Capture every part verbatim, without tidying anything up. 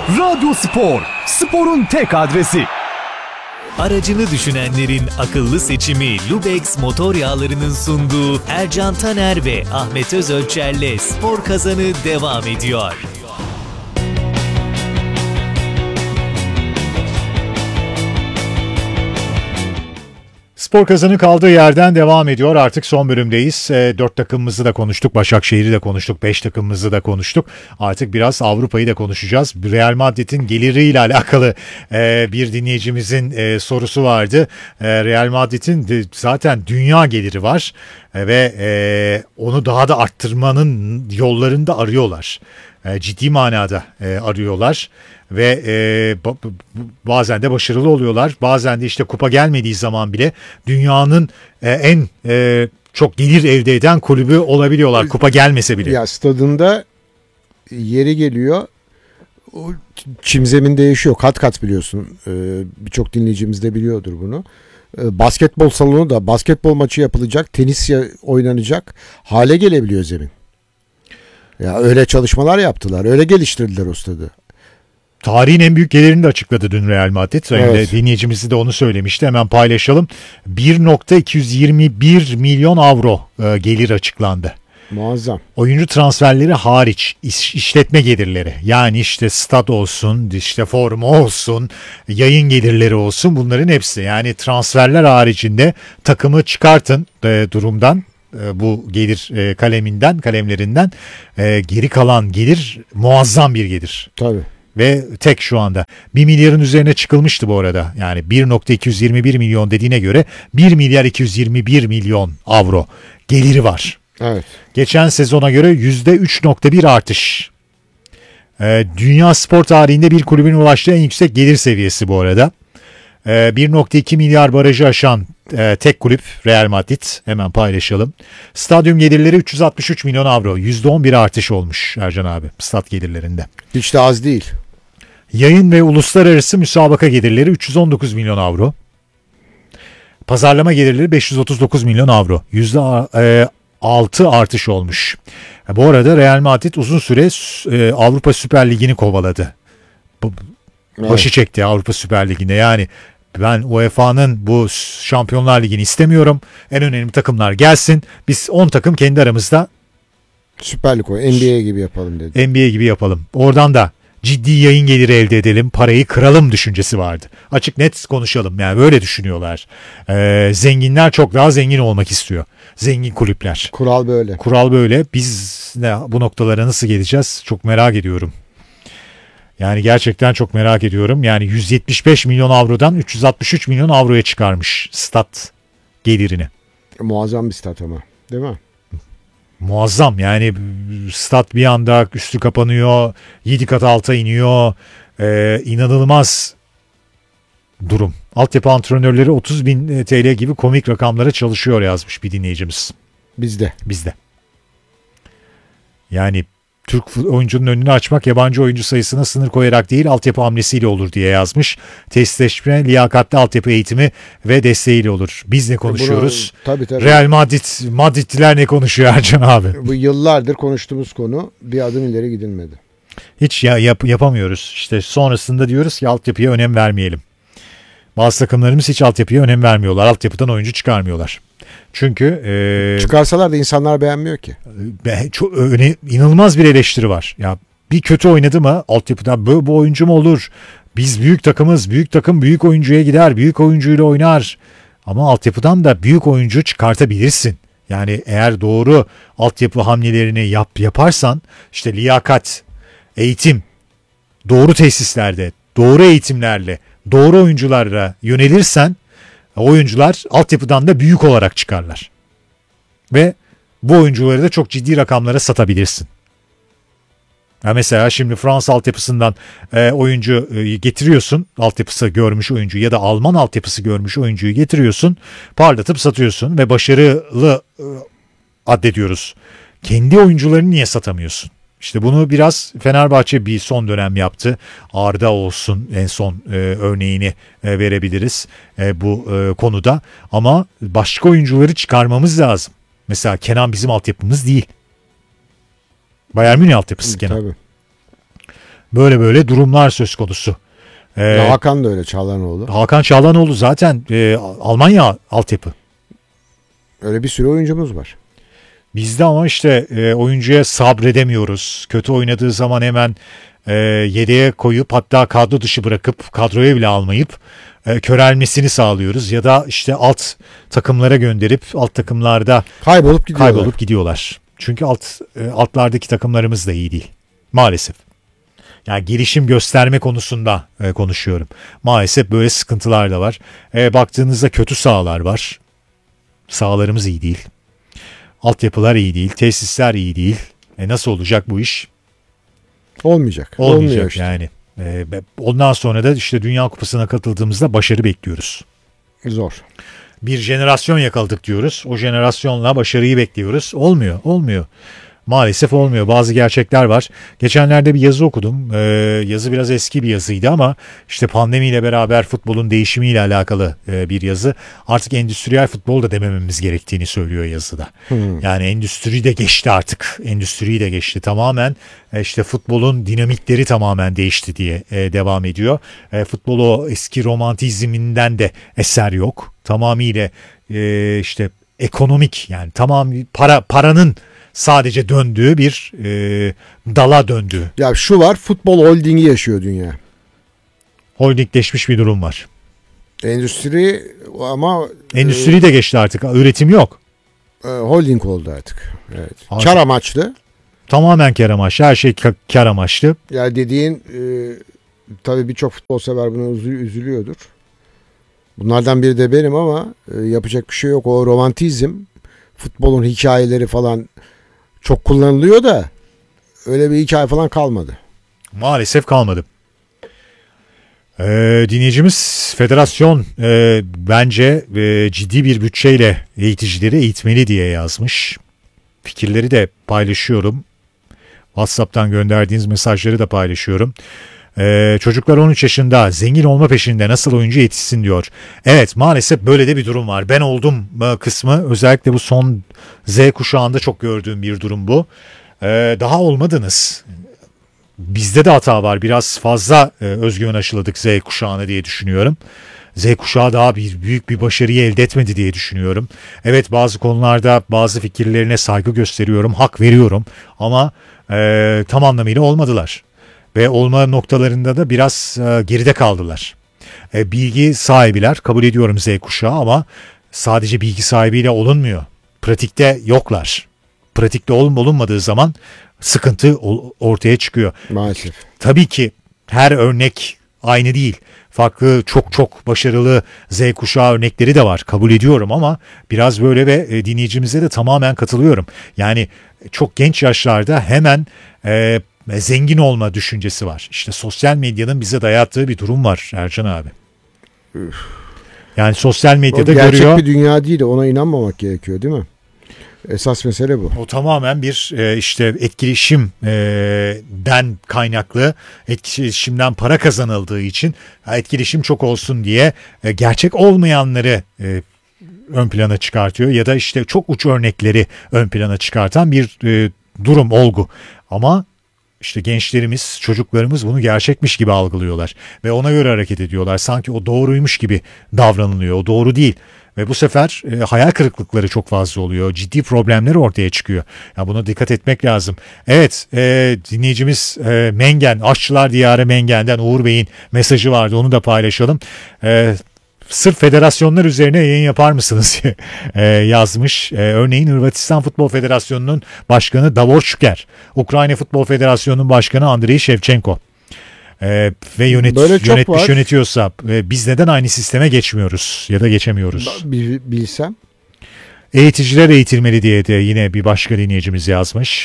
Radyo Spor, sporun tek adresi. Aracını düşünenlerin akıllı seçimi Lubex motor yağlarının sunduğu Ercan Taner ve Ahmet Özölçer'le Spor Kazanı devam ediyor. Spor Kazanı kaldığı yerden devam ediyor. Artık son bölümdeyiz. E, dört takımımızı da konuştuk. Başakşehir'i de konuştuk. Beş takımımızı da konuştuk. Artık biraz Avrupa'yı da konuşacağız. Real Madrid'in geliriyle alakalı e, bir dinleyicimizin e, sorusu vardı. E, Real Madrid'in de zaten dünya geliri var. E, ve e, onu daha da arttırmanın yollarını da arıyorlar. E, ciddi manada e, arıyorlar. Ve e, bazen de başarılı oluyorlar. Bazen de işte kupa gelmediği zaman bile dünyanın e, en e, çok gelir elde eden kulübü olabiliyorlar. Kupa gelmese bile. Ya stadında yeri geliyor. O çim zemin değişiyor. Kat kat biliyorsun. Ee, birçok dinleyicimiz de biliyordur bunu. Ee, basketbol salonu da basketbol maçı yapılacak, tenis oynanacak hale gelebiliyor zemin. Ya öyle çalışmalar yaptılar. Öyle geliştirdiler o stadı. Tarihin en büyük gelirini de açıkladı dün Real Madrid. Evet. Dinleyicimiz de onu söylemişti. Hemen paylaşalım. bir virgül iki yüz yirmi bir milyon avro e, gelir açıklandı. Muazzam. Oyuncu transferleri hariç iş, işletme gelirleri, yani işte stat olsun, işte forma olsun, yayın gelirleri olsun, bunların hepsi, yani transferler haricinde takımı çıkartın e, durumdan, e, bu gelir e, kaleminden kalemlerinden e, geri kalan gelir muazzam bir gelir. Tabii. Ve tek şu anda bir milyarın üzerine çıkılmıştı bu arada. Yani bir virgül iki yüz yirmi bir milyon dediğine göre bir milyar iki yüz yirmi bir milyon avro geliri var. Evet. Geçen sezona göre yüzde üç virgül bir artış. Ee, dünya spor tarihinde bir kulübün ulaştığı en yüksek gelir seviyesi bu arada. Ee, bir virgül iki milyar barajı aşan e, tek kulüp Real Madrid. Hemen paylaşalım. Stadyum gelirleri üç yüz altmış üç milyon avro. yüzde on bir artış olmuş Ercan abi stat gelirlerinde. Hiç de az değil. Yayın ve uluslararası müsabaka gelirleri üç yüz on dokuz milyon avro. Pazarlama gelirleri beş yüz otuz dokuz milyon avro. yüzde altı artış olmuş. Bu arada Real Madrid uzun süre e, Avrupa Süper Ligi'ni kovaladı. Başı evet. çekti Avrupa Süper Ligi'nde. Yani ben U E F A'nın bu Şampiyonlar Ligi'ni istemiyorum. En önemli takımlar gelsin. Biz on takım kendi aramızda Süper Lig, N B A gibi yapalım dedi. N B A gibi yapalım. Oradan da ciddi yayın geliri elde edelim, parayı kıralım düşüncesi vardı. Açık net konuşalım, yani böyle düşünüyorlar. Ee, zenginler çok daha zengin olmak istiyor. Zengin kulüpler. Kural böyle. Kural böyle. Biz ne, bu noktalara nasıl geleceğiz? Çok merak ediyorum. Yani gerçekten çok merak ediyorum. Yani yüz yetmiş beş milyon avrodan üç yüz altmış üç milyon avroya çıkarmış stat gelirini. Muazzam bir stat ama, değil mi? Muazzam, yani stat bir anda üstü kapanıyor, yedi kat alta iniyor, ee, inanılmaz durum. Altyapı antrenörleri otuz bin T L gibi komik rakamlara çalışıyor yazmış bir dinleyicimiz. Bizde. Bizde. Yani Türk oyuncunun önünü açmak yabancı oyuncu sayısına sınır koyarak değil, altyapı hamlesiyle olur diye yazmış. Tesisleşme, liyakatli altyapı eğitimi ve desteğiyle olur. Biz ne konuşuyoruz? Bunu, tabii, tabii. Real Madrid, Madridliler ne konuşuyor Ercan abi? Bu yıllardır konuştuğumuz konu, bir adım ileri gidilmedi. Hiç ya, yap, yapamıyoruz. İşte sonrasında diyoruz ki altyapıya önem vermeyelim. Bazı takımlarımız hiç altyapıya önem vermiyorlar. Altyapıdan oyuncu çıkarmıyorlar. Çünkü e, çıkarsalar da insanlar beğenmiyor ki. Be, çok öne, inanılmaz bir eleştiri var. Ya bir kötü oynadı mı altyapıdan bu, bu oyuncu mu olur? Biz büyük takımız. Büyük takım büyük oyuncuya gider. Büyük oyuncuyla oynar. Ama altyapıdan da büyük oyuncu çıkartabilirsin. Yani eğer doğru altyapı hamlelerini yap yaparsan, işte liyakat, eğitim, doğru tesislerde, doğru eğitimlerle, doğru oyuncularla yönelirsen, oyuncular altyapıdan da büyük olarak çıkarlar. Ve bu oyuncuları da çok ciddi rakamlara satabilirsin. Ya mesela şimdi Fransa altyapısından e, oyuncu e, getiriyorsun, altyapısı görmüş oyuncu ya da Alman altyapısı görmüş oyuncuyu getiriyorsun, parlatıp satıyorsun ve başarılı e, addediyoruz. Kendi oyuncularını niye satamıyorsun? İşte bunu biraz Fenerbahçe bir son dönem yaptı. Arda olsun en son e, örneğini e, verebiliriz e, bu e, konuda. Ama başka oyuncuları çıkarmamız lazım. Mesela Kenan bizim altyapımız değil. Bayern Münih altyapısı Kenan. Tabii. Böyle böyle durumlar söz konusu. Ee, Hakan da öyle, Çağlanoğlu. Hakan Çağlanoğlu zaten e, Almanya altyapı. Öyle bir sürü oyuncumuz var. Bizde ama işte e, oyuncuya sabredemiyoruz. Kötü oynadığı zaman hemen e, yedeğe koyup hatta kadro dışı bırakıp kadroya bile almayıp e, körelmesini sağlıyoruz. Ya da işte alt takımlara gönderip alt takımlarda Kaybolup gidiyorlar. kaybolup gidiyorlar. Çünkü alt e, altlardaki takımlarımız da iyi değil. Maalesef. Yani gelişim gösterme konusunda e, konuşuyorum. Maalesef böyle sıkıntılar da var. E, baktığınızda kötü sahalar var. Sahalarımız iyi değil. Altyapılar iyi değil. Tesisler iyi değil. E nasıl olacak bu iş? Olmayacak. Olmayacak Olmuyor işte. yani. E, ondan sonra da işte Dünya Kupası'na katıldığımızda başarı bekliyoruz. Zor. Bir jenerasyon yakaladık diyoruz. O jenerasyonla başarıyı bekliyoruz. Olmuyor, olmuyor. Maalesef olmuyor. Bazı gerçekler var. Geçenlerde bir yazı okudum. Ee, yazı biraz eski bir yazıydı ama işte pandemiyle beraber futbolun değişimiyle alakalı e, bir yazı. Artık endüstriyel futbol da demememiz gerektiğini söylüyor yazıda. Hmm. Yani endüstri de geçti artık. Endüstriyi de geçti. Tamamen e, işte futbolun dinamikleri tamamen değişti diye e, devam ediyor. E, futbol o eski romantizminden de eser yok. Tamamıyla e, işte ekonomik, yani tamam para paranın sadece döndüğü bir e, dala döndü. Ya şu var, futbol holdingi yaşıyor dünya. Holdingleşmiş bir durum var. Endüstri ama Endüstri e, de geçti artık. Üretim yok. E, holding oldu artık. Evet. Artık. Kar amaçlı. Tamamen kar amaçlı. Her şey kar amaçlı. Yani dediğin e, tabii birçok futbol sever buna üzülüyordur. Bunlardan biri de benim ama e, yapacak bir şey yok. O romantizm, futbolun hikayeleri falan çok kullanılıyor da öyle bir hikaye falan kalmadı. Maalesef kalmadı. Ee, dinleyicimiz federasyon e, bence e, ciddi bir bütçeyle eğiticileri eğitmeli diye yazmış. Fikirleri de paylaşıyorum. WhatsApp'tan gönderdiğiniz mesajları da paylaşıyorum. Ee, çocuklar on üç yaşında, zengin olma peşinde, nasıl oyuncu yetişsin diyor. Evet, maalesef böyle de bir durum var. Ben oldum kısmı özellikle bu son Z kuşağında çok gördüğüm bir durum bu. Ee, daha olmadınız. Bizde de hata var. Biraz fazla e, özgüven aşıladık Z kuşağına diye düşünüyorum. Z kuşağı daha bir büyük bir başarıyı elde etmedi diye düşünüyorum. Evet, bazı konularda bazı fikirlerine saygı gösteriyorum, hak veriyorum ama e, tam anlamıyla olmadılar. Ve olma noktalarında da biraz e, geride kaldılar. E, bilgi sahibiler, kabul ediyorum Z kuşağı, ama sadece bilgi sahibiyle olunmuyor. Pratikte yoklar. Pratikte olun, olunmadığı zaman sıkıntı ortaya çıkıyor. Maalesef. Tabii ki her örnek aynı değil. Farklı, çok çok başarılı Z kuşağı örnekleri de var. Kabul ediyorum ama biraz böyle ve e, dinleyicimize de tamamen katılıyorum. Yani çok genç yaşlarda hemen e, zengin olma düşüncesi var. İşte sosyal medyanın bize dayattığı bir durum var Ercan abi. Üf. Yani sosyal medyada o gerçek görüyor. Gerçek bir dünya değil, ona inanmamak gerekiyor değil mi? Esas mesele bu. O tamamen bir e, işte etkileşimden kaynaklı, etkileşimden para kazanıldığı için etkileşim çok olsun diye e, gerçek olmayanları e, ön plana çıkartıyor ya da işte çok uç örnekleri ön plana çıkartan bir e, durum, olgu. Ama İşte gençlerimiz, çocuklarımız bunu gerçekmiş gibi algılıyorlar ve ona göre hareket ediyorlar. Sanki o doğruymuş gibi davranılıyor. O doğru değil. Ve bu sefer e, hayal kırıklıkları çok fazla oluyor. Ciddi problemler ortaya çıkıyor. Ya buna dikkat etmek lazım. Evet, e, dinleyicimiz e, Mengen, Aşçılar Diyarı Mengen'den Uğur Bey'in mesajı vardı. Onu da paylaşalım. E, Sırf federasyonlar üzerine yayın yapar mısınız diye e, yazmış. E, örneğin Hırvatistan Futbol Federasyonu'nun başkanı Davor Şüker, Ukrayna Futbol Federasyonu'nun başkanı Andrei Shevchenko e, ve yönet, yönetmiş var. Yönetiyorsa e, biz neden aynı sisteme geçmiyoruz ya da geçemiyoruz? Bilsem. Eğiticiler eğitilmeli diye de yine bir başka dinleyicimiz yazmış.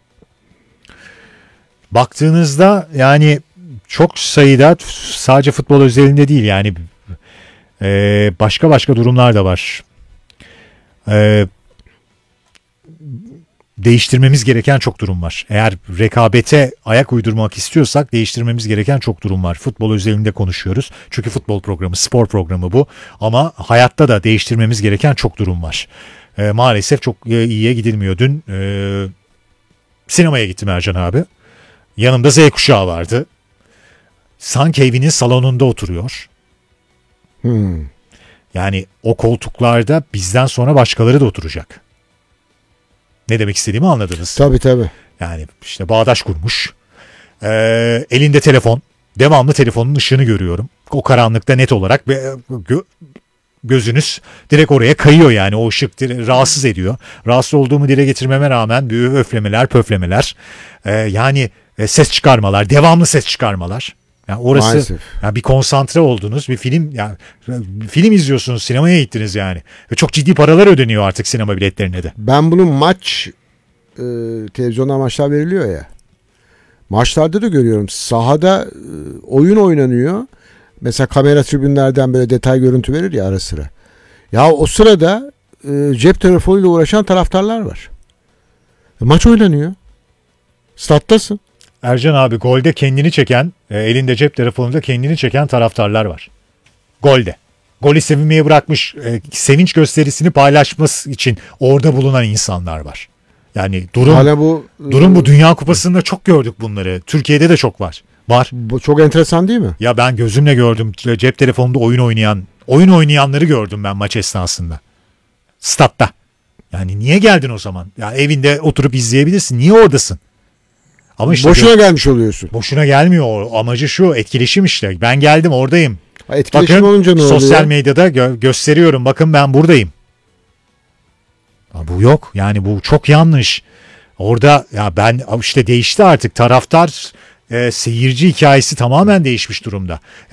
Baktığınızda yani çok sayıda, sadece futbol özelinde değil, yani Ee, başka başka durumlar da var. Ee, değiştirmemiz gereken çok durum var. Eğer rekabete ayak uydurmak istiyorsak değiştirmemiz gereken çok durum var. Futbol özelinde konuşuyoruz. Çünkü futbol programı, spor programı bu. Ama hayatta da değiştirmemiz gereken çok durum var. Ee, maalesef çok iyiye gidilmiyor. Dün e, sinemaya gittim Ercan abi. Yanımda Z kuşağı vardı. sanki evinin salonunda oturuyor. Hmm. Yani o koltuklarda bizden sonra başkaları da oturacak. Ne demek istediğimi anladınız. Tabii tabii. Yani işte bağdaş kurmuş. Ee, elinde telefon. Devamlı telefonun ışığını görüyorum. O karanlıkta net olarak ve gö- gözünüz direkt oraya kayıyor yani. O ışık dire- rahatsız ediyor. Rahatsız olduğumu dile getirmeme rağmen büyük öflemeler, pöflemeler. Ee, yani e, ses çıkarmalar, devamlı ses çıkarmalar. Yani orası Maalesef. yani bir konsantre oldunuz, bir film yani bir film izliyorsunuz, sinemaya gittiniz yani. Ve çok ciddi paralar ödeniyor artık sinema biletlerine de. Ben bunun maç e, televizyonda maçlar veriliyor ya. Maçlarda da görüyorum. Sahada e, oyun oynanıyor. Mesela kamera tribünlerden böyle detay görüntü verir ya ara sıra. Ya o sırada e, cep telefonuyla uğraşan taraftarlar var. E, maç oynanıyor. Stattasın. Ercan abi golde kendini çeken, e, elinde cep telefonunda kendini çeken taraftarlar var. Golde. Golü sevinmeye bırakmış, e, sevinç gösterisini paylaşması için orada bulunan insanlar var. Yani durum Hala bu e, durum bu Dünya Kupası'nda çok gördük bunları. Türkiye'de de çok var. Var. bu çok enteresan değil mi? Ya ben gözümle gördüm, cep telefonunda oyun oynayan, oyun oynayanları gördüm ben maç esnasında. Statta. Yani niye geldin o zaman? Ya evinde oturup izleyebilirsin. Niye oradasın? Ama işte Boşuna gelmiş oluyorsun. boşuna gelmiyor. O amacı şu, etkileşim işte. Ben geldim, oradayım. Ha, etkileşim Bakın olunca ne oluyor? sosyal medyada gö- gösteriyorum. Bakın ben buradayım. Ya bu yok. Yani bu çok yanlış. Orada ya ben işte değişti artık. Taraftar e, seyirci hikayesi tamamen değişmiş durumda.